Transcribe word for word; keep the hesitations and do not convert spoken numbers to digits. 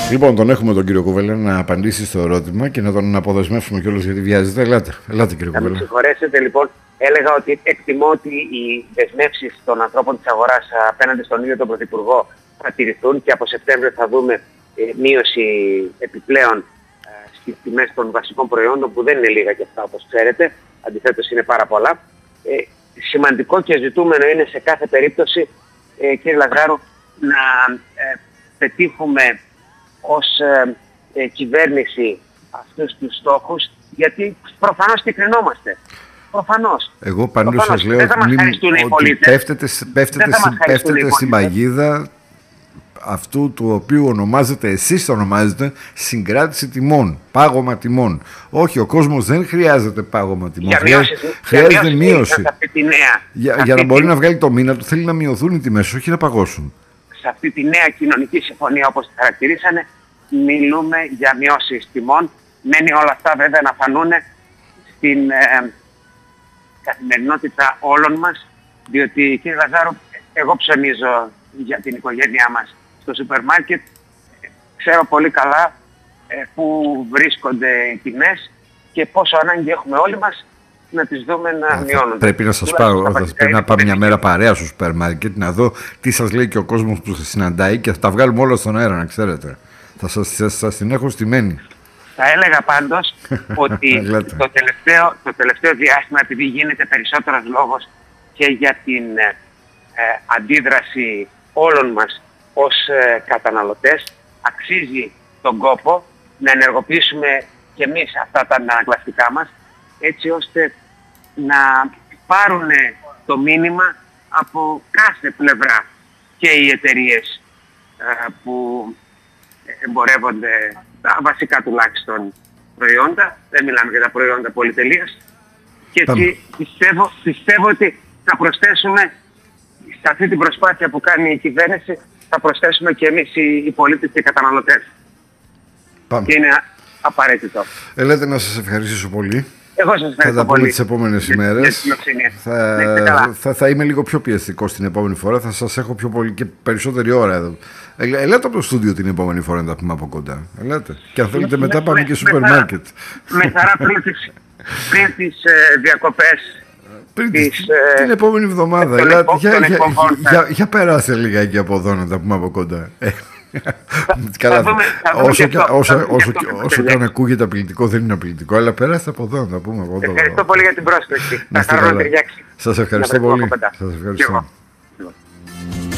Λοιπόν, τον έχουμε τον κύριο Κουβέλα να απαντήσει στο ερώτημα και να τον αποδεσμεύσουμε κιόλας γιατί βιάζεται. Ελάτε, ελάτε κύριε Κουβέλα. Να με συγχωρέσετε, λοιπόν, έλεγα ότι εκτιμώ ότι οι δεσμεύσεις των ανθρώπων της αγοράς απέναντι στον ίδιο τον Πρωθυπουργό θα τηρηθούν και από Σεπτέμβριο θα δούμε ε, μείωση επιπλέον ε, στις τιμές των βασικών προϊόντων, που δεν είναι λίγα και αυτά όπως ξέρετε, αντιθέτως είναι πάρα πολλά. Ε, σημαντικό και ζητούμενο είναι σε κάθε περίπτωση, ε, κύριε Λαζάρου, να ε, πετύχουμε ως ε, ε, κυβέρνηση αυτούς τους στόχους, γιατί προφανώς και κρινόμαστε. Προφανώς. Εγώ πάντως σας λέω ότι πέφτετε, πέφτετε, πέφτετε στην παγίδα αυτού του οποίου ονομάζετε, εσείς το ονομάζετε συγκράτηση τιμών, πάγωμα τιμών. Όχι, ο κόσμος δεν χρειάζεται πάγωμα τιμών. Για χρειάζεται, μειώσεις, χρειάζεται μείωση. νέα, για για να μπορεί την... να βγάλει το μήνα του θέλει να μειωθούν οι τιμές, όχι να παγώσουν. Σε αυτή τη νέα κοινωνική συμφωνία, όπως τη χαρακτηρίσανε, μιλούμε για μειώσεις τιμών. Μένει όλα αυτά βέβαια να φανούν στην ε, καθημερινότητα όλων μας, διότι κύριε Λαζάρου, εγώ ψωνίζω για την οικογένειά μας στο σούπερ μάρκετ, ξέρω πολύ καλά ε, που βρίσκονται οι τιμές και πόσο ανάγκη έχουμε όλοι μας να τις δούμε να Α, μειώνονται. Πρέπει να σας πάω, θα πρέπει να πάμε μια μέρα παρέα στο σούπερ μάρκετ, να δω τι σας λέει και ο κόσμος που σας συναντάει και θα τα βγάλουμε όλα στον αέρα, να ξέρετε. Θα σας, σας, σας την έχω στημένη. Θα έλεγα πάντως ότι το, τελευταίο, το τελευταίο διάστημα, επειδή γίνεται περισσότερος λόγος και για την ε, αντίδραση όλων μας ως ε, καταναλωτές, αξίζει τον κόπο να ενεργοποιήσουμε και εμείς αυτά τα αναγκαστικά μας, έτσι ώστε να πάρουν το μήνυμα από κάθε πλευρά και οι εταιρείες ε, που εμπορεύονται τα βασικά τουλάχιστον προϊόντα, δεν μιλάμε για τα προϊόντα πολυτελείας, και έτσι πιστεύω, πιστεύω ότι θα προσθέσουμε σε αυτή την προσπάθεια που κάνει η κυβέρνηση, θα προσθέσουμε και εμείς οι, οι πολίτες και οι καταναλωτές. Πάμε. Και είναι απαραίτητο. Ελάτε να σας ευχαριστήσω πολύ. Εγώ σας ευχαριστώ θα τα πούμε πολύ. τις επόμενες ημέρες. Θα, ναι, θα, θα είμαι λίγο πιο πιεστικός την επόμενη φορά. Θα σας έχω πιο πολύ και περισσότερη ώρα εδώ. Ε, ελάτε από το στούντιο την επόμενη φορά να τα πούμε από κοντά. Ελάτε. Και αν θέλετε μετά πάμε και σούπερ μάρκετ. Με χαρά πριν τις, πριν τις ε, διακοπές. Πριν τις, ε, την επόμενη εβδομάδα. Ελάτε, για, για, για, για περάστε λιγάκι από εδώ να τα πούμε από κοντά. Καλά, όσο και αν ακούγεται απειλητικό, δεν είναι απειλητικό, αλλά περάστε από εδώ να τα πούμε. Ευχαριστώ πολύ για την πρόσκληση. Θα χαρώ να ταιριάξει. Σας ευχαριστώ πολύ. Σας ευχαριστώ.